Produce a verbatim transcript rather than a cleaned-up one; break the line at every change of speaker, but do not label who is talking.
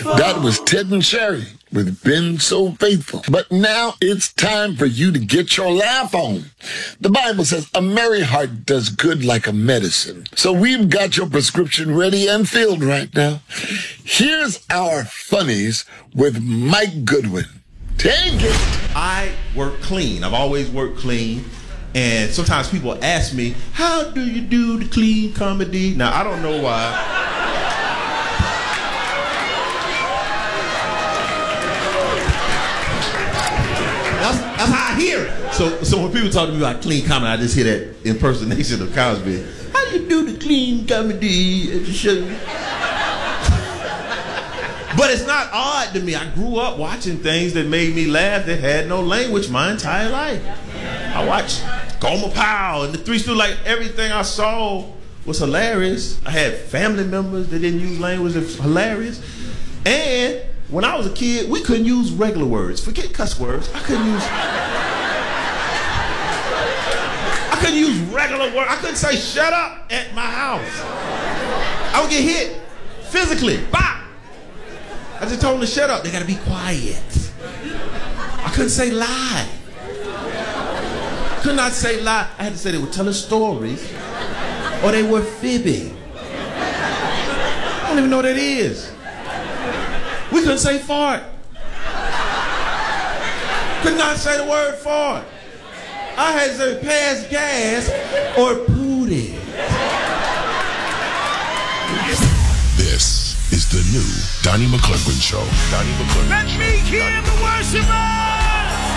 That was Ted and Sherry with Been So Faithful. But now it's time for you to get your laugh on. The Bible says a merry heart does good like a medicine. So we've got your prescription ready and filled right now. Here's our funnies with Mike Goodwin. Take it.
I work clean. I've always worked clean. And sometimes people ask me, how do you do the clean comedy? Now, I don't know why. That's, that's how I hear it. So, so when people talk to me about clean comedy, I just hear that impersonation of Cosby. How do you do the clean comedy at the show? But it's not odd to me. I grew up watching things that made me laugh that had no language my entire life. I watched Gomer Pyle and the Three Stooges. Like, everything I saw was hilarious. I had family members that didn't use language that was hilarious. And when I was a kid, we couldn't use regular words. Forget cuss words. I couldn't use... I couldn't use regular words. I couldn't say shut up at my house. I would get hit physically. Bop! I just told them to shut up. They gotta be quiet. I couldn't say lie. Could not say lie. I had to say they were telling stories or they were fibbing. I don't even know what that is. We couldn't say fart. Could not say the word fart. I had to say pass gas or pooty.
This is the new Donnie McClurkin Show. Donnie McClurkin
Let
Show.
me hear the worshiper!